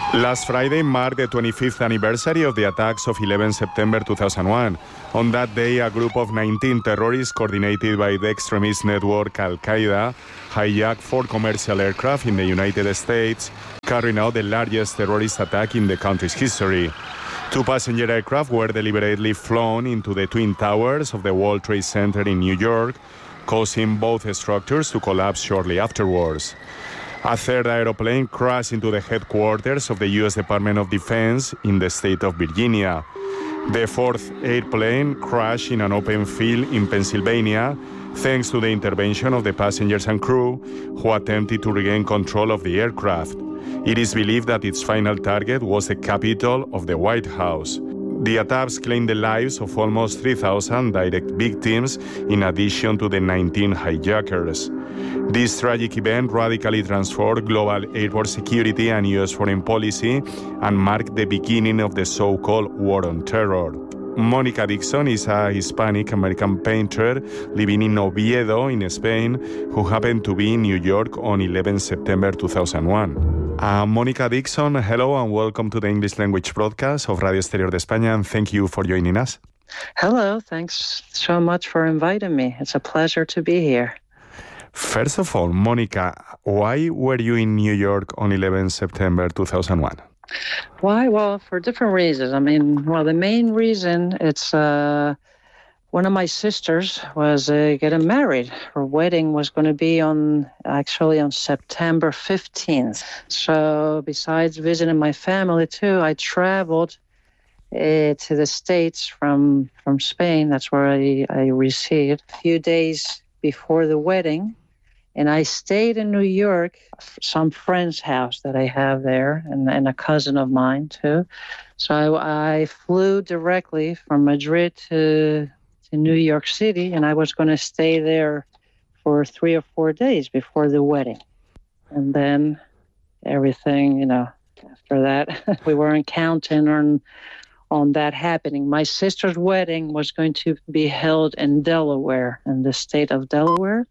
Last Friday marked the 25th anniversary of the attacks of 11 September 2001. On that day, a group of 19 terrorists coordinated by the extremist network Al-Qaeda hijacked 4 commercial aircraft in the United States, carrying out the largest terrorist attack in the country's history. 2 passenger aircraft were deliberately flown into the Twin Towers of the World Trade Center in New York, causing both structures to collapse shortly afterwards. A third aeroplane crashed into the headquarters of the U.S. Department of Defense in the state of Virginia. The 4th airplane crashed in an open field in Pennsylvania, thanks to the intervention of the passengers and crew, who attempted to regain control of the aircraft. It is believed that its final target was the Capitol of the White House. The attacks claimed the lives of almost 3,000 direct victims, in addition to the 19 hijackers. This tragic event radically transformed global airport security and U.S. foreign policy and marked the beginning of the so-called War on Terror. Monica Dixon is a Hispanic-American painter living in Oviedo, in Spain, who happened to be in New York on 11 September 2001. Monica Dixon, hello and welcome to the English language broadcast of Radio Exterior de España, and thank you for joining us. Hello, thanks so much for inviting me. It's a pleasure to be here. First of all, Monica, why were you in New York on 11 September 2001? Why? Well, for different reasons. The main reason, it's one of my sisters was getting married. Her wedding was going to be on September 15th. So besides visiting my family too, I traveled to the States from Spain. That's where I received a few days before the wedding. And I stayed in New York, some friend's house that I have there, and a cousin of mine too. So I flew directly from Madrid to New York City, and I was going to stay there for 3 or 4 days before the wedding. And then everything, after that, we weren't counting on that happening. My sister's wedding was going to be held in Delaware, in the state of Delaware.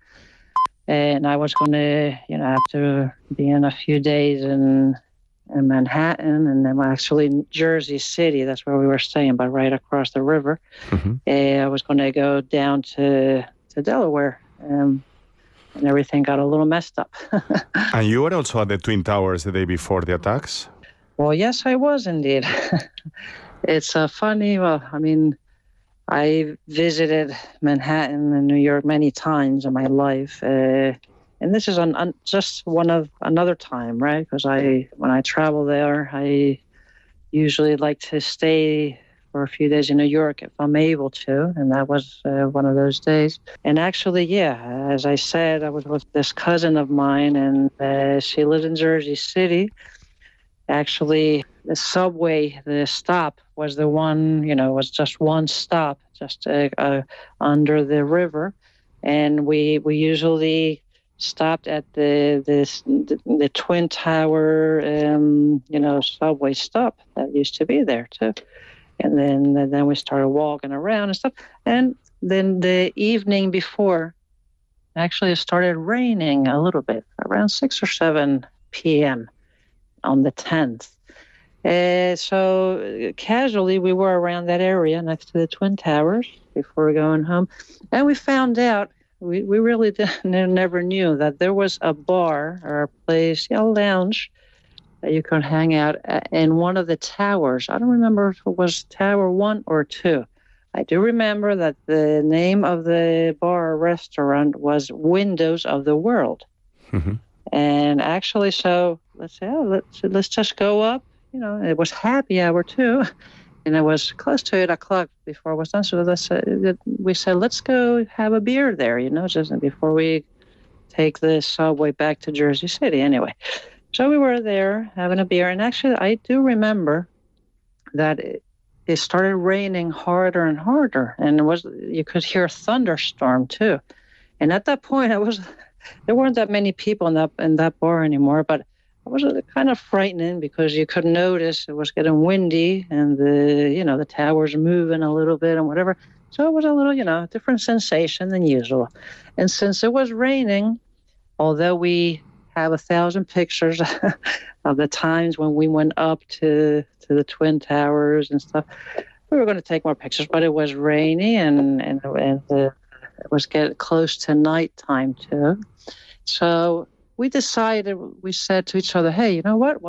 And I was going to, have to be in a few days in Manhattan, and then actually in Jersey City. That's where we were staying, but right across the river. Mm-hmm. I was going to go down to Delaware, and everything got a little messed up. And you were also at the Twin Towers the day before the attacks? Well, yes, I was indeed. It's funny. I visited Manhattan and New York many times in my life, and this is just another time, right? Because when I travel there, I usually like to stay for a few days in New York if I'm able to, and that was one of those days. And actually, as I said, I was with this cousin of mine, and she lived in Jersey City. Actually, the subway, the stop was the one, was just one stop, just under the river. And we usually stopped at the Twin Tower, subway stop that used to be there too. And then we started walking around and stuff. And then the evening before, actually it started raining a little bit, around 6 or 7 p.m. on the 10th. So casually we were around that area next to the Twin Towers before going home. And we found out, we really never knew that there was a bar or a place, a lounge that you could hang out in one of the towers. I don't remember if it was Tower 1 or 2. I do remember that the name of the bar or restaurant was Windows of the World. Mm-hmm. And actually, so let's just go up. It was happy hour too, and it was close to 8 o'clock before it was done. So we said, let's go have a beer there, just before we take the subway back to Jersey City. Anyway, so we were there having a beer, and actually, I do remember that it started raining harder and harder, and you could hear a thunderstorm too. And at that point, there weren't that many people in that bar anymore, but it was kind of frightening because you could notice it was getting windy and the towers moving a little bit and whatever. So it was a little, different sensation than usual. And since it was raining, although we have 1,000 pictures of the times when we went up to the Twin Towers and stuff. We were going to take more pictures, but it was rainy and it was getting close to nighttime too. So we said to each other, hey, you know what?